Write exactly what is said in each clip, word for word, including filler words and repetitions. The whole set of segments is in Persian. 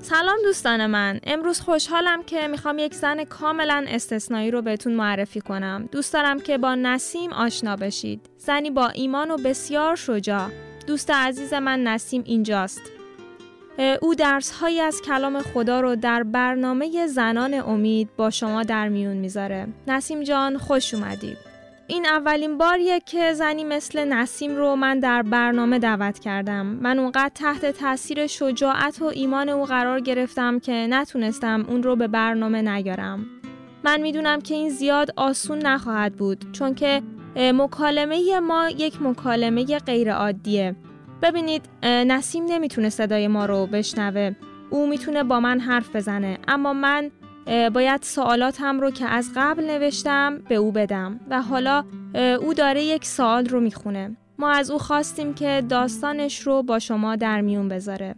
سلام دوستان من. امروز خوشحالم که میخوام یک زن کاملا استثنایی رو بهتون معرفی کنم. دوست دارم که با نسیم آشنا بشید. زنی با ایمان و بسیار شجاع. دوست عزیز من نسیم اینجاست. او درس‌هایی از کلام خدا رو در برنامه زنان امید با شما در میون میذاره. نسیم جان خوش اومدید. این اولین باریه که زنی مثل نسیم رو من در برنامه دعوت کردم. من اونقدر تحت تاثیر شجاعت و ایمان او قرار گرفتم که نتونستم اون رو به برنامه نیارم. من میدونم که این زیاد آسون نخواهد بود، چون که مکالمه ما یک مکالمه غیر عادیه. ببینید، نسیم نمیتونه صدای ما رو بشنوه. او میتونه با من حرف بزنه، اما من باید سوالاتم رو که از قبل نوشتم به او بدم و حالا او داره یک سوال رو میخونه. ما از او خواستیم که داستانش رو با شما در میون بذاره.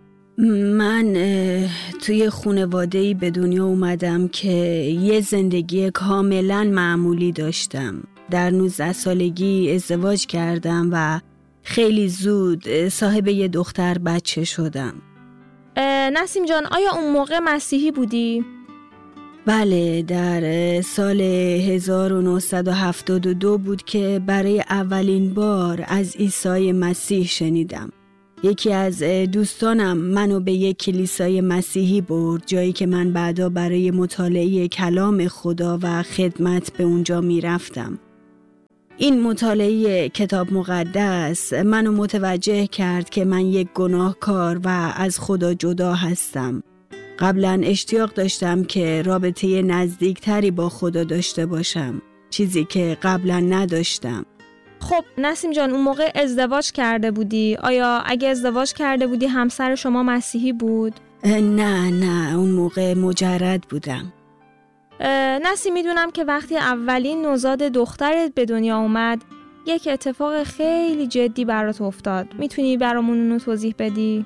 من توی خانواده‌ای به دنیا اومدم که یه زندگی کاملا معمولی داشتم. در نوزده سالگی ازدواج کردم و خیلی زود صاحب یه دختر بچه شدم. نسیم جان، آیا اون موقع مسیحی بودی؟ بله، در سال هزار و نهصد و هفتاد و دو بود که برای اولین بار از عیسی مسیح شنیدم. یکی از دوستانم منو به یک کلیسای مسیحی برد، جایی که من بعدا برای مطالعه کلام خدا و خدمت به اونجا می رفتم. این مطالعه کتاب مقدس منو متوجه کرد که من یک گناهکار و از خدا جدا هستم. قبلا اشتیاق داشتم که رابطه نزدیکتری با خدا داشته باشم، چیزی که قبلا نداشتم. خب نسیم جان، اون موقع ازدواج کرده بودی؟ آیا اگه ازدواج کرده بودی همسر شما مسیحی بود؟ نه نه، اون موقع مجرد بودم. نسیم، میدونم که وقتی اولین نوزاد دخترت به دنیا اومد یک اتفاق خیلی جدی برات افتاد. میتونی برامون اونو توضیح بدی؟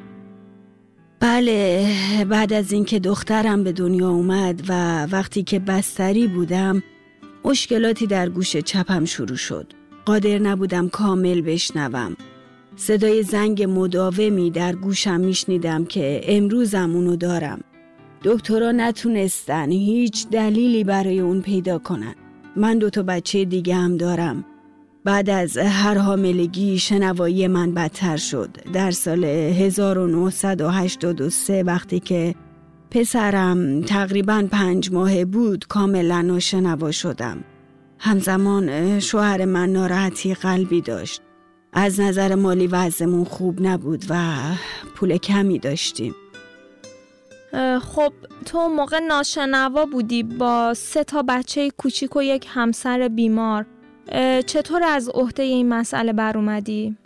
بله، بعد از اینکه دخترم به دنیا اومد و وقتی که بستری بودم مشکلاتی در گوش چپم شروع شد. قادر نبودم کامل بشنوم. صدای زنگ مداومی در گوشم میشنیدم که امروزم اونو دارم. دکترها نتونستن هیچ دلیلی برای اون پیدا کنن. من دو تا بچه دیگه هم دارم. بعد از هر حاملگی شنوایی من بدتر شد. در سال هزار و نهصد و هشتاد و سه وقتی که پسرم تقریباً پنج ماه بود کاملا ناشنوا شدم. همزمان شوهر من ناراحتی قلبی داشت. از نظر مالی وضعمون خوب نبود و پول کمی داشتیم. خب تو موقع ناشنوا بودی با سه تا بچه کوچیک و یک همسر بیمار. چطور از عهده این مسئله بر اومدی؟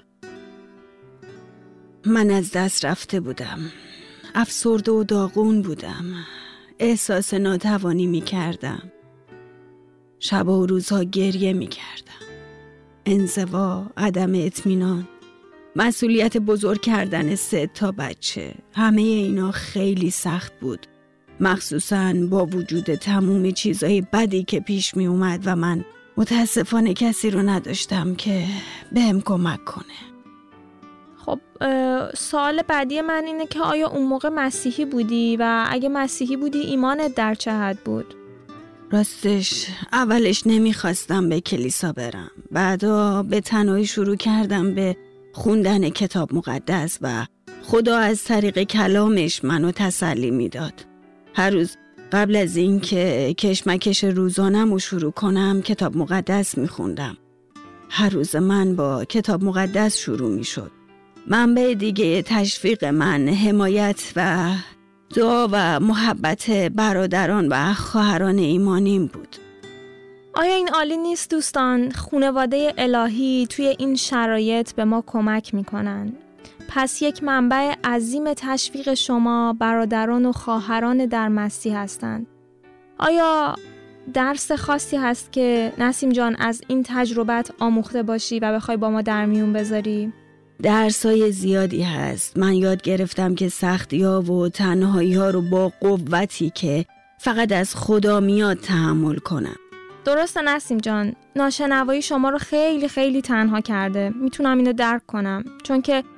من از دست رفته بودم. افسرده و داغون بودم. احساس ناتوانی می کردم. شب و روزها گریه می کردم. انزوا، عدم اطمینان، مسئولیت بزرگ کردن سه تا بچه، همه اینا خیلی سخت بود. مخصوصاً با وجود تموم چیزای بدی که پیش می اومد و من متاسفانه کسی رو نداشتم که بهم کمک کنه. خب سوال بعدی من اینه که آیا اون موقع مسیحی بودی و اگه مسیحی بودی ایمانت در چه حد بود؟ راستش اولش نمیخواستم به کلیسا برم. بعدا به تنهایی شروع کردم به خوندن کتاب مقدس و خدا از طریق کلامش منو تسلی میداد. هر روز قبل از این که کشمکش روزانم رو شروع کنم کتاب مقدس میخوندم. هر روز من با کتاب مقدس شروع میشد. منبع دیگه تشویق من حمایت و دعا و محبت برادران و خواهران ایمانیم بود. آیا این عالی نیست دوستان؟ خانواده الهی توی این شرایط به ما کمک میکنن. پس یک منبع عظیم تشویق شما برادران و خواهران در مسیح هستند. آیا درس خاصی هست که نسیم جان از این تجربت آموخته باشی و بخوای با ما در میون بذاری؟ درسای زیادی هست. من یاد گرفتم که سختی‌ها و تنهایی‌ها رو با قوتی که فقط از خدا میاد تحمل کنم. درسته نسیم جان، ناشنوایی شما رو خیلی خیلی تنها کرده. میتونم اینو درک کنم، چون که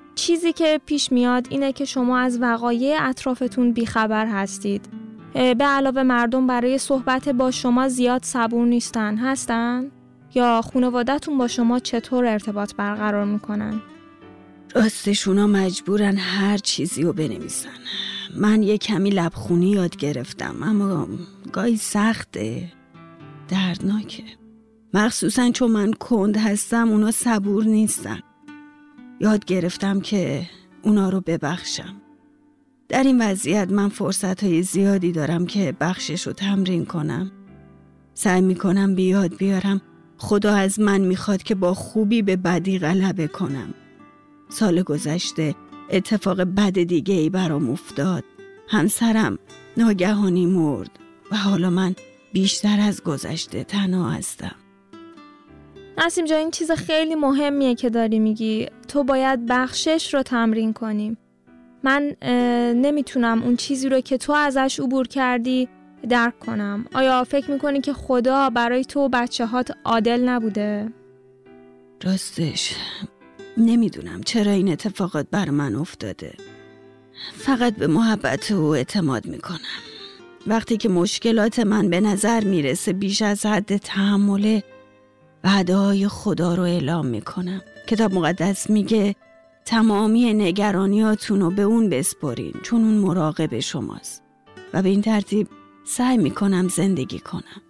چیزی که پیش میاد اینه که شما از وقایع اطرافتون بیخبر هستید. به علاوه مردم برای صحبت با شما زیاد صبور نیستن. هستن؟ یا خانواده‌تون با شما چطور ارتباط برقرار میکنن؟ راستش اونا مجبورن هر چیزی رو بنویسن. من یه کمی لبخونی یاد گرفتم، اما گاهی سخته، دردناکه. مخصوصا چون من کند هستم اونا صبور نیستن. یاد گرفتم که اونا رو ببخشم. در این وضعیت من فرصتهای زیادی دارم که بخشش رو تمرین کنم. سعی میکنم بیاد بیارم خدا از من میخواد که با خوبی به بدی غلبه کنم. سال گذشته اتفاق بد دیگه ای برام افتاد. همسرم ناگهانی مرد و حالا من بیشتر از گذشته تنها هستم. نسیم جان، این چیز خیلی مهمیه که داری میگی. تو باید بخشش رو تمرین کنیم. من نمیتونم اون چیزی رو که تو ازش عبور کردی درک کنم. آیا فکر میکنی که خدا برای تو و بچه هات عادل نبوده؟ راستش نمیدونم چرا این اتفاقات بر من افتاده. فقط به محبت او اعتماد میکنم. وقتی که مشکلات من به نظر میرسه بیش از حد تحمله، وعده‌های خدا رو اعلام میکنم. کتاب مقدس میگه تمامی نگرانیاتون رو به اون بسپارین، چون اون مراقب شماست. و به این ترتیب سعی میکنم زندگی کنم.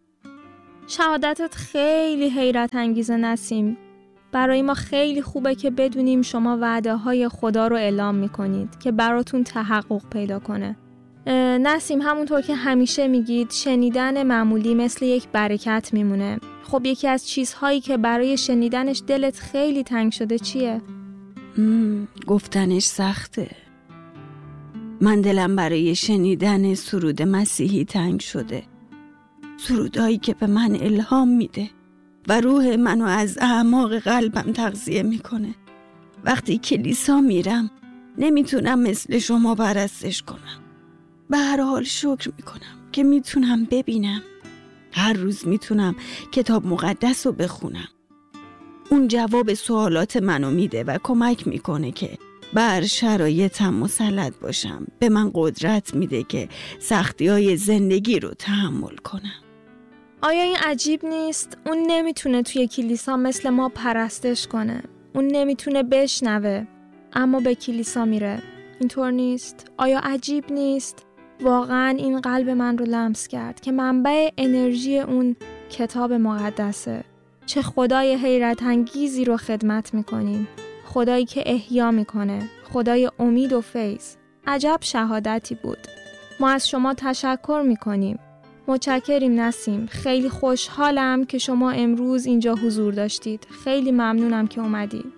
شهادتت خیلی حیرت انگیزه نسیم. برای ما خیلی خوبه که بدونیم شما وعده های خدا رو اعلام میکنید که براتون تحقق پیدا کنه. نسیم، همونطور که همیشه میگید شنیدن معمولی مثل یک برکت میمونه. خب یکی از چیزهایی که برای شنیدنش دلت خیلی تنگ شده چیه؟ مم، گفتنش سخته. من دلم برای شنیدن سرود مسیحی تنگ شده. سرودهایی که به من الهام میده و روح منو از اعماق قلبم تغذیه میکنه. وقتی کلیسا میرم نمیتونم مثل شما پرستش کنم. به هر حال شکر میکنم که میتونم ببینم. هر روز میتونم کتاب مقدس رو بخونم. اون جواب سوالات منو میده و کمک میکنه که بر شرایطم مسلط باشم. به من قدرت میده که سختی‌های زندگی رو تحمل کنم. آیا این عجیب نیست؟ اون نمیتونه توی کلیسا مثل ما پرستش کنه. اون نمیتونه بشنوه، اما به کلیسا میره. اینطور نیست؟ آیا عجیب نیست؟ واقعا این قلب من رو لمس کرد که منبع انرژی اون کتاب مقدسه. چه خدای حیرت انگیزی رو خدمت میکنیم. خدایی که احیا میکنه. خدای امید و فیض. عجب شهادتی بود. ما از شما تشکر میکنیم. متشکریم نسیم. خیلی خوشحالم که شما امروز اینجا حضور داشتید. خیلی ممنونم که اومدید.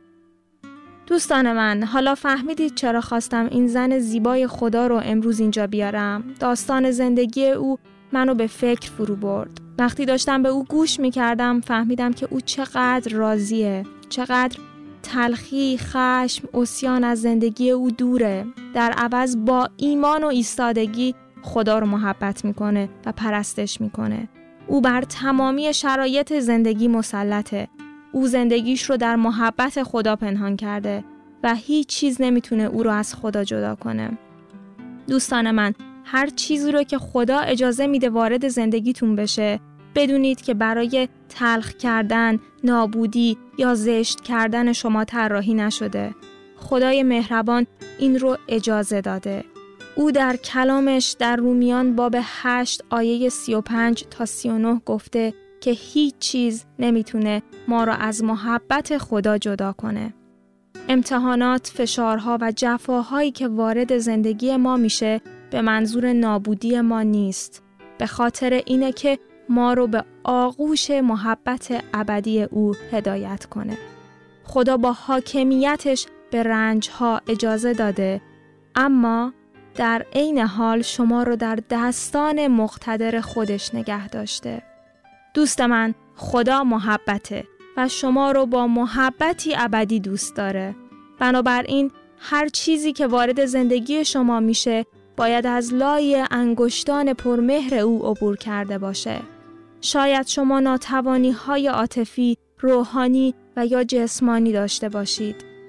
دوستان من، حالا فهمیدید چرا خواستم این زن زیبای خدا رو امروز اینجا بیارم. داستان زندگی او منو به فکر فرو برد. وقتی داشتم به او گوش میکردم فهمیدم که او چقدر راضیه، چقدر تلخی، خشم، عصیان از زندگی او دوره. در عوض با ایمان و ایستادگی خدا رو محبت میکنه و پرستش میکنه. او بر تمامی شرایط زندگی مسلطه. او زندگیش رو در محبت خدا پنهان کرده و هیچ چیز نمیتونه او رو از خدا جدا کنه. دوستان من، هر چیزی رو که خدا اجازه میده وارد زندگیتون بشه، بدونید که برای تلخ کردن، نابودی یا زشت کردن شما طراحی نشده. خدای مهربان این رو اجازه داده. او در کلامش در رومیان باب هشت آیه سی و پنج تا سی و نه گفته که هیچ چیز نمیتونه ما را از محبت خدا جدا کنه. امتحانات، فشارها و جفاهایی که وارد زندگی ما میشه به منظور نابودی ما نیست. به خاطر اینه که ما رو به آغوش محبت ابدی او هدایت کنه. خدا با حاکمیتش به رنجها اجازه داده، اما در عین حال شما رو در دستان مقتدر خودش نگه داشته. دوست من، خدا محبته و شما رو با محبتی ابدی دوست داره. بنابراین هر چیزی که وارد زندگی شما میشه باید از لای انگشتان پرمهر او عبور کرده باشه. شاید شما ناتوانی‌های عاطفی، روحانی و یا جسمانی داشته باشید.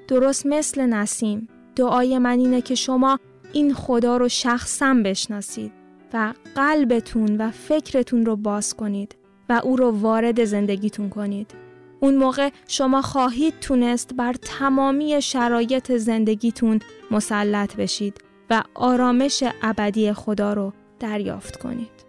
درست مثل نسیم، دعای من اینه که شما این خدا رو شخصاً بشناسید و قلبتون و فکرتون رو باز کنید و او رو وارد زندگیتون کنید. اون موقع شما خواهید تونست بر تمامی شرایط زندگیتون مسلط بشید و آرامش ابدی خدا رو دریافت کنید.